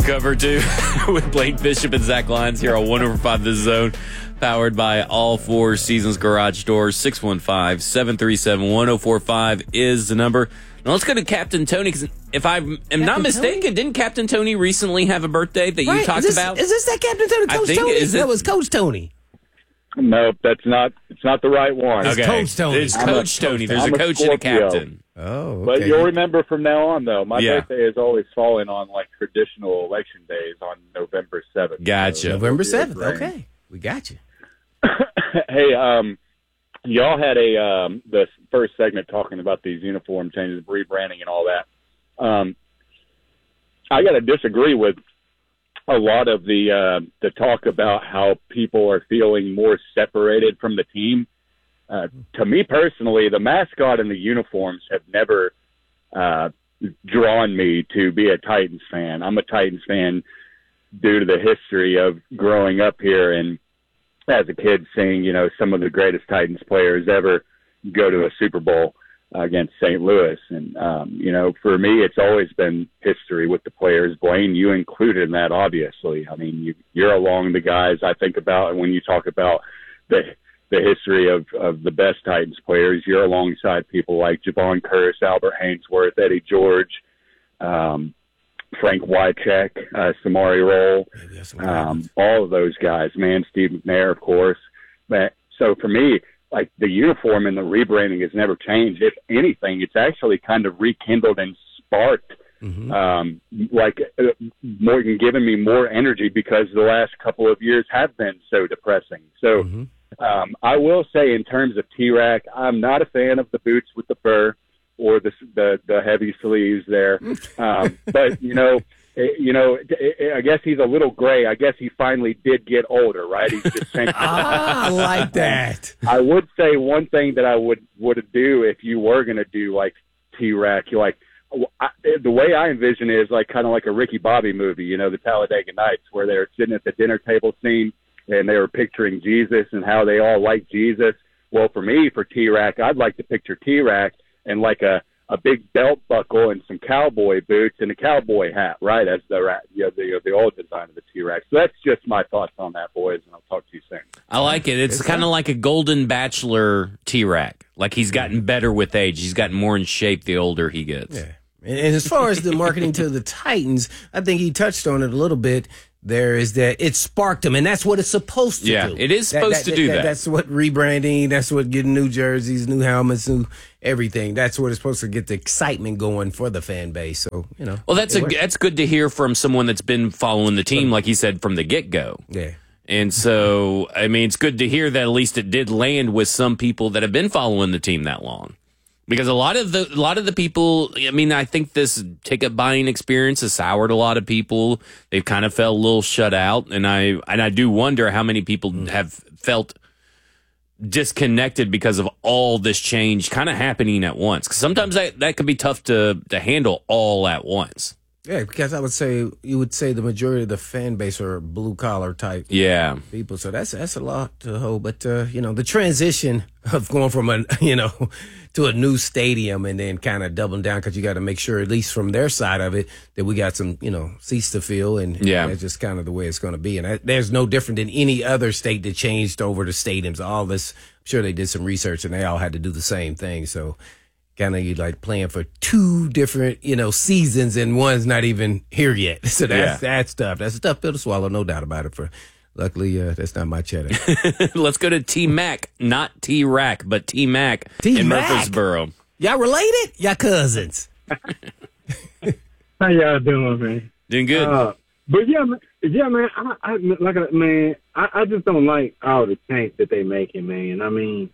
Cover 2 with Blake Bishop and Zach Lyons here on 105 The Zone, powered by All Four Seasons Garage Doors. 615-737-1045 is the number. Now let's go to Captain Tony, because if I am not mistaken, didn't Captain Tony recently have a birthday that you talked about? Is this that Captain Tony, Coach Tony? That was Coach Tony. No, that's not. It's not the right one. Okay. It's Coach Tony. It's Coach Tony. There's a coach and a captain. Oh, okay. But you'll remember from now on, though, my birthday has always fallen on like traditional election days on November 7th. Gotcha. So November 7th. Okay, we got you. Hey, y'all had the first segment talking about these uniform changes, rebranding, and all that. I got to disagree with a lot of the talk about how people are feeling more separated from the team. To me personally, the mascot and the uniforms have never drawn me to be a Titans fan. I'm a Titans fan due to the history of growing up here and as a kid seeing, some of the greatest Titans players ever go to a Super Bowl against St. Louis. And, for me, it's always been history with the players. Blaine, you included in that, obviously. I mean, you're along the guys I think about when you talk about the history of the best Titans players. You're alongside people like Javon Curse, Albert Haynesworth, Eddie George, Frank Wycheck, Samari Roll, all of those guys, man, Steve McNair, of course. But, so for me, like the uniform and the rebranding has never changed. If anything, it's actually kind of rekindled and sparked, more given me more energy because the last couple of years have been so depressing. So I will say in terms of T-Rack, I'm not a fan of the boots with the fur or the heavy sleeves there. But, I guess he's a little gray. I guess he finally did get older, right? He's just I like that. I would say one thing that I would do if you were going to do like T-Rack, the way I envision it is like kind of like a Ricky Bobby movie, the Talladega Nights, where they're sitting at the dinner table scene and they were picturing Jesus and how they all like Jesus. Well, for me, for T-Rack, I'd like to picture T-Rack and like a big belt buckle and some cowboy boots and a cowboy hat, right? As the old design of the T-Rack. So that's just my thoughts on that, boys, and I'll talk to you soon. I like it. It's kind of like a Golden Bachelor T-Rack. Like he's gotten better with age. He's gotten more in shape the older he gets. Yeah. And as far as the marketing to the Titans, I think he touched on it a little bit. There is that it sparked them, and that's what it's supposed to do. Yeah, it is supposed to do that. That's what rebranding, that's what getting new jerseys, new helmets, new everything. That's what it's supposed to get the excitement going for the fan base. So, Well, that's good to hear from someone that's been following the team, like he said, from the get-go. Yeah. And so, I mean, it's good to hear that at least it did land with some people that have been following the team that long. Because a lot of the people, I mean, I think this ticket buying experience has soured a lot of people. They've kind of felt a little shut out, and I do wonder how many people have felt disconnected because of all this change kind of happening at once. Because sometimes that can be tough to handle all at once. Yeah, because you would say the majority of the fan base are blue collar type people. So that's a lot to hold. But the transition of going from to a new stadium and then kind of doubling down, because you got to make sure, at least from their side of it, that we got some seats to fill, and that's just kind of the way it's going to be. And there's no different than any other state that changed over to stadiums. All this, I'm sure they did some research and they all had to do the same thing. So kind of you like playing for two different, seasons, and one's not even here yet. So that's tough. That's a tough pill to swallow, no doubt about it. Luckily, that's not my cheddar. Let's go to T-Mac, not T-Rack, but T-Mac in Murfreesboro. Y'all related? Y'all cousins? How y'all doing, man? Doing good. But man, I just don't like all the change that they making, man. I mean,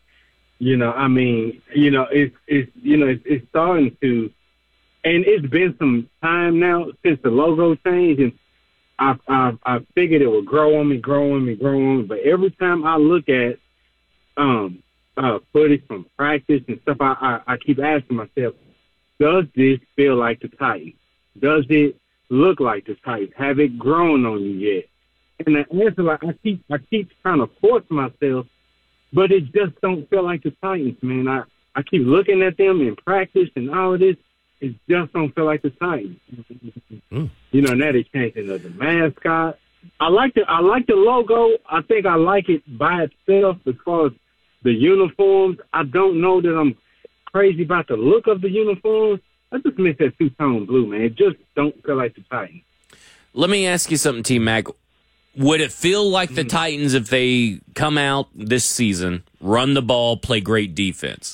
it's starting to, and it's been some time now since the logo changed, and I figured it would grow on me. But every time I look at footage from practice and stuff, I keep asking myself, does this feel like the Titans? Does it look like the Titans? Have it grown on you yet? And the answer, I keep trying to force myself, but it just don't feel like the Titans, man. I keep looking at them in practice and all of this, it just don't feel like the Titans. You know, now they changing the mascot. I like the logo. I think I like it by itself as far as the uniforms. I don't know that I'm crazy about the look of the uniforms. I just miss that two-tone blue, man. It just don't feel like the Titans. Let me ask you something, T-Mac. Would it feel like the Titans if they come out this season, run the ball, play great defense?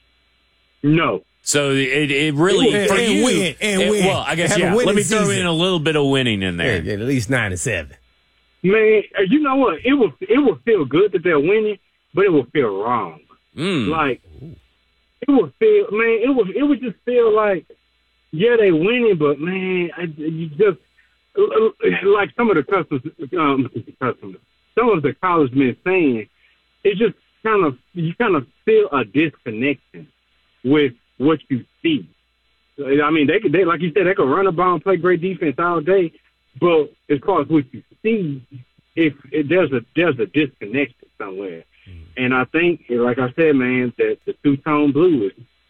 No. So it really for you win. Well, I guess let me throw in a little bit of winning in there. Yeah, at least 9-7. Man, you know what? It will feel good that they're winning, but it will feel wrong. Like it would feel, man. It would just feel like, yeah, they winning, but man, you just like some of the customers, some of the college men saying, it just you kind of feel a disconnection with what you see. I mean, they like you said, they could run a ball and play great defense all day, but as far as what you see, if there's a disconnection somewhere. And I think, like I said, man, that the two-tone blue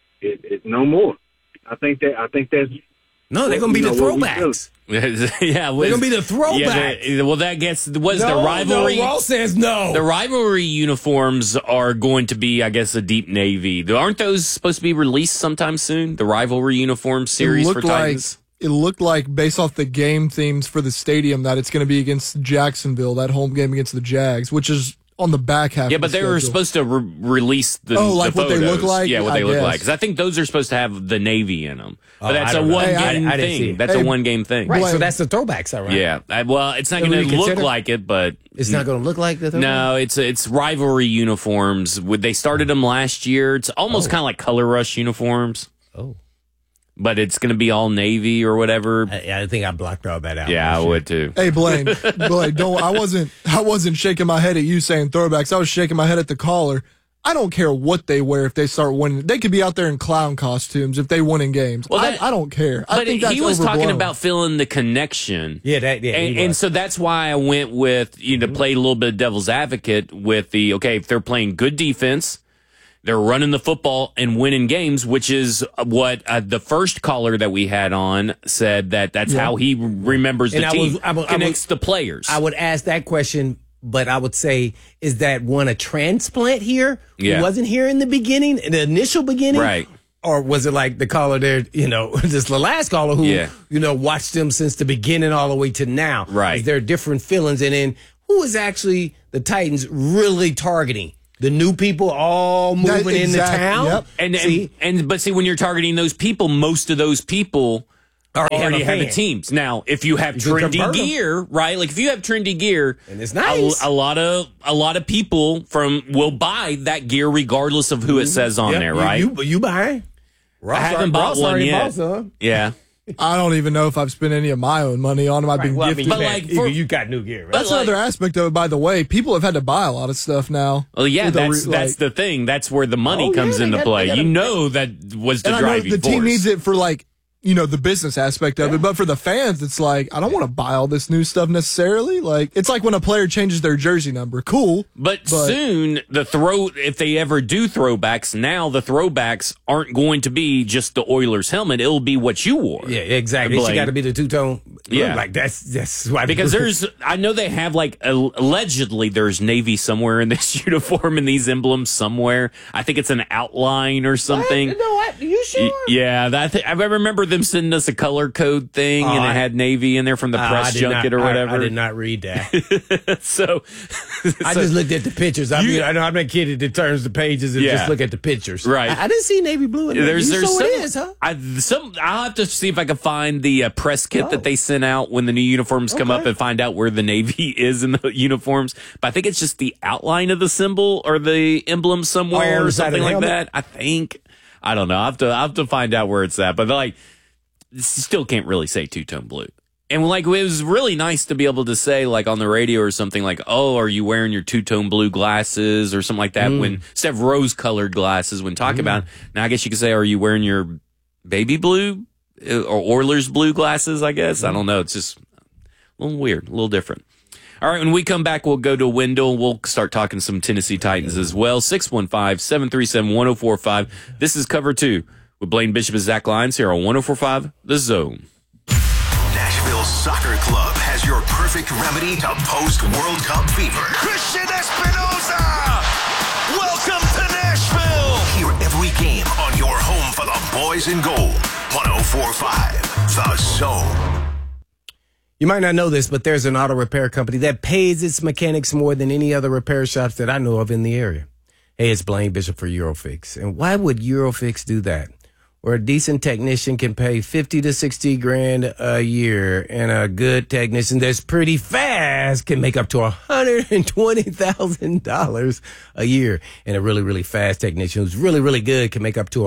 is no more. I think that's no, they're gonna be the throwbacks. Yeah, they're gonna be the throwbacks. Yeah, well, that gets the rivalry. No, Ross says no. The rivalry uniforms are going to be, I guess, a deep navy. Aren't those supposed to be released sometime soon? The rivalry uniform series for Titans. It looked like, based off the game themes for the stadium, that it's going to be against Jacksonville, that home game against the Jags, which is on the back half. Yeah, but they were supposed to release the what photos. they look like? Yeah, what they look like. Because I think those are supposed to have the Navy in them. But that's a one-game thing. That's a one-game thing. Right, so that's the throwbacks, all right? Yeah. Well, it's not going to look like it, but... It's not going to look like the throwbacks? No, it's rivalry uniforms. They started them last year. It's almost kind of like Color Rush uniforms. Oh. But it's going to be all Navy or whatever. I think I blocked all that out. Yeah, I would too. Hey, Blaine, I wasn't shaking my head at you saying throwbacks. I was shaking my head at the caller. I don't care what they wear if they start winning. They could be out there in clown costumes if they win in games. Well, I don't care. But he was talking about feeling the connection. Yeah, and so that's why I went with, play a little bit of devil's advocate with if they're playing good defense, they're running the football and winning games, which is what the first caller that we had on said that's how he remembers the team, connects the players. I would ask that question, but I would say, is that one a transplant here who wasn't here in the beginning, in the initial beginning? Right. Or was it like the caller there, just the last caller who, watched them since the beginning all the way to now? Right. Is there different feelings? And then who is actually the Titans really targeting? The new people all moving into town. Yep. But when you're targeting those people, most of those people already have the teams. Now, if you have trendy gear, right? Like if you have trendy gear, and it's nice, a lot of people will buy that gear regardless of who it says on there, right? You buy? I haven't bought one yet. Yeah. I don't even know if I've spent any of my own money on them. I've been gifted. But you got new gear, right? That's another aspect of it, by the way. People have had to buy a lot of stuff now. Well, yeah, that's the thing. That's where the money comes into play. That was the driving force. The team needs it for the business aspect of it. But for the fans, it's like, I don't want to buy all this new stuff necessarily. Like, it's like when a player changes their jersey number. Cool. But soon, if they ever do throwbacks, now the throwbacks aren't going to be just the Oilers helmet. It'll be what you wore. Yeah, exactly. It's got to be the two-tone. Yeah. Like, that's why. Because I know they have, allegedly there's Navy somewhere in this uniform and these emblems somewhere. I think it's an outline or something. What? No, you sure? Yeah, I remember them sending us a color code thing, and it had Navy in there from the press junket or whatever. I did not read that. so I just looked at the pictures. I'm not kidding. It turns the pages and just look at the pictures. Right. I didn't see navy blue in there. There's it is, huh? I'll have to see if I can find the press kit that they sent out when the new uniforms come up and find out where the Navy is in the uniforms. But I think it's just the outline of the symbol or the emblem somewhere or something like that. I think. I don't know. I'll have to find out where it's at. But still can't really say two-tone blue. And it was really nice to be able to say on the radio or something oh, are you wearing your two-tone blue glasses or something like that when instead of rose-colored glasses when talking about it. Now I guess you could say, are you wearing your baby blue or Oilers blue glasses, I guess? I don't know. It's just a little weird, a little different. All right, when we come back, we'll go to Wendell. We'll start talking some Tennessee Titans as well. 615-737-1045. This is Cover 2 with Blaine Bishop and Zach Lyons here on 104.5 The Zone. Nashville Soccer Club has your perfect remedy to post-World Cup fever. Christian Espinoza! Welcome to Nashville! Hear every game on your home for the boys in gold. 104.5 The Zone. You might not know this, but there's an auto repair company that pays its mechanics more than any other repair shops that I know of in the area. Hey, it's Blaine Bishop for Eurofix. And why would Eurofix do that? Where a decent technician can pay 50 to 60 grand a year, and a good technician that's pretty fast can make up to $120,000 a year. And a really, really fast technician who's really, really good can make up to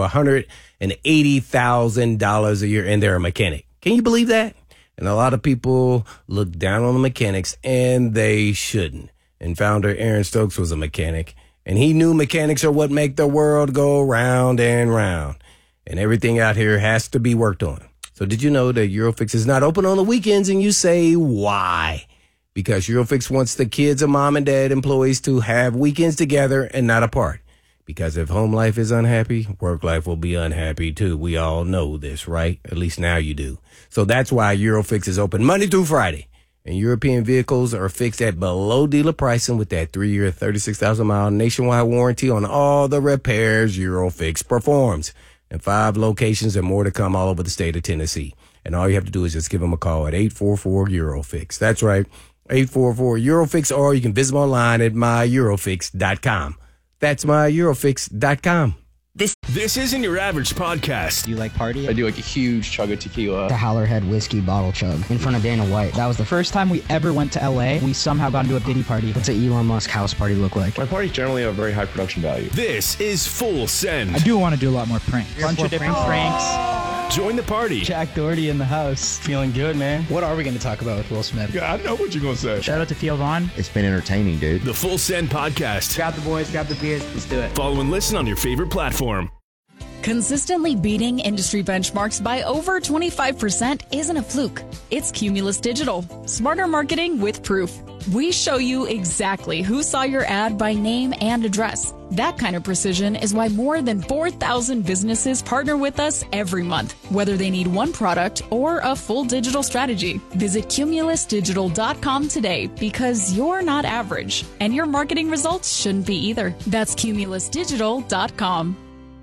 $180,000 a year, and they're a mechanic. Can you believe that? And a lot of people look down on the mechanics, and they shouldn't. And founder Aaron Stokes was a mechanic, and he knew mechanics are what make the world go round and round. And everything out here has to be worked on. So did you know that Eurofix is not open on the weekends? And you say, why? Because Eurofix wants the kids of mom and dad employees to have weekends together and not apart. Because if home life is unhappy, work life will be unhappy too. We all know this, right? At least now you do. So that's why Eurofix is open Monday through Friday. And European vehicles are fixed at below dealer pricing with that 3-year, 36,000-mile nationwide warranty on all the repairs Eurofix performs. And 5 locations and more to come all over the state of Tennessee. And all you have to do is just give them a call at 844-EUROFIX. That's right, 844-EUROFIX, or you can visit them online at myEurofix.com. That's myEurofix.com. This isn't your average podcast. Do you like party? I do like a huge chug of tequila. The Howlerhead whiskey bottle chug in front of Dana White. That was the first time we ever went to LA. We somehow got into a Diddy party. What's an Elon Musk house party look like? My parties generally have very high production value. This is Full Send. I do want to do a lot more pranks. Bunch of different pranks. Join the party. Jack Doherty in the house. Feeling good, man. What are we going to talk about with Will Smith? Yeah, I know what you're going to say. Shout out to Theo Vaughn. It's been entertaining, dude. The Full Send podcast. Grab the boys, grab the beers. Let's do it. Follow and listen on your favorite platform. Consistently beating industry benchmarks by over 25% isn't a fluke. It's Cumulus Digital. Smarter marketing with proof. We show you exactly who saw your ad by name and address. That kind of precision is why more than 4,000 businesses partner with us every month, whether they need one product or a full digital strategy. Visit cumulusdigital.com today, because you're not average, and your marketing results shouldn't be either. That's cumulusdigital.com.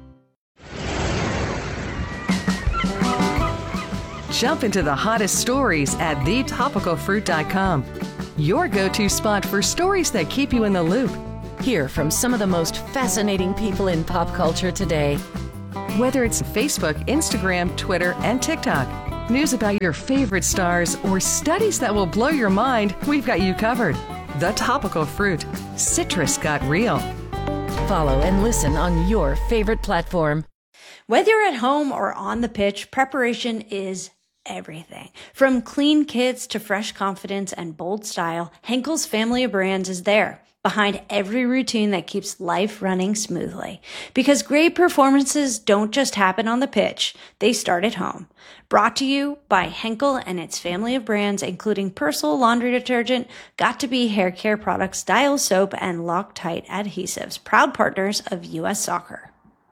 Jump into the hottest stories at thetopicalfruit.com. Your go-to spot for stories that keep you in the loop. Hear from some of the most fascinating people in pop culture today. Whether it's Facebook, Instagram, Twitter, and TikTok, news about your favorite stars, or studies that will blow your mind, we've got you covered. The Topical Fruit. Citrus got real. Follow and listen on your favorite platform. Whether you're at home or on the pitch, preparation is everything. From clean kits to fresh confidence and bold style, Henkel's family of brands is there, behind every routine that keeps life running smoothly. Because great performances don't just happen on the pitch, they start at home. Brought to you by Henkel and its family of brands, including Persil laundry detergent, Got2b hair care products, Dial soap, and Loctite adhesives, proud partners of U.S. Soccer.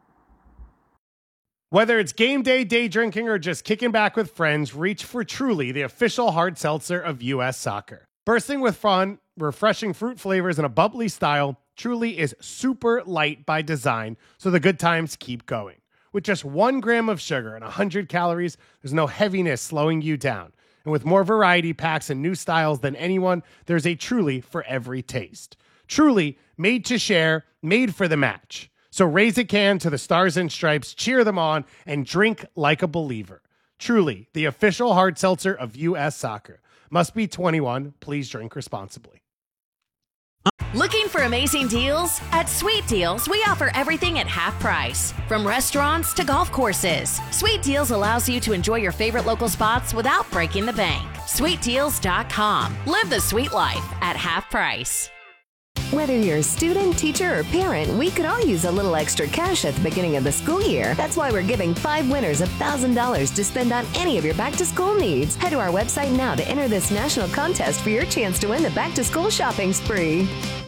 Whether it's game day, day drinking, or just kicking back with friends, reach for Truly, the official hard seltzer of U.S. Soccer. Bursting with fun, refreshing fruit flavors, and a bubbly style, Truly is super light by design, so the good times keep going. With just 1 gram of sugar and 100 calories, there's no heaviness slowing you down. And with more variety packs and new styles than anyone, there's a Truly for every taste. Truly, made to share, made for the match. So raise a can to the Stars and Stripes, cheer them on, and drink like a believer. Truly, the official hard seltzer of U.S. Soccer. Must be 21. Please drink responsibly. Looking for amazing deals? At Sweet Deals, we offer everything at half price. From restaurants to golf courses, Sweet Deals allows you to enjoy your favorite local spots without breaking the bank. SweetDeals.com. Live the sweet life at half price. Whether you're a student, teacher, or parent, we could all use a little extra cash at the beginning of the school year. That's why we're giving 5 winners $1,000 to spend on any of your back-to-school needs. Head to our website now to enter this national contest for your chance to win the back-to-school shopping spree.